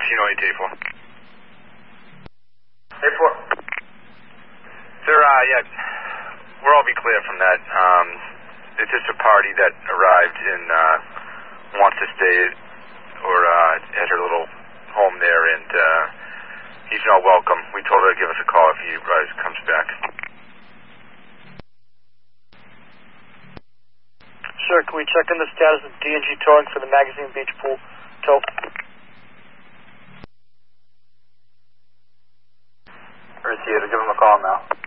What's Unit 84? 84. Sir, yeah, we'll all be clear from that. It's just a party that arrived and wants to stay or at her little home there, and he's not welcome. We told her to give us a call if he comes back. Sir, can we check on the status of D&G towing for the Magazine Beach pool tow? Receiver, give him a call now.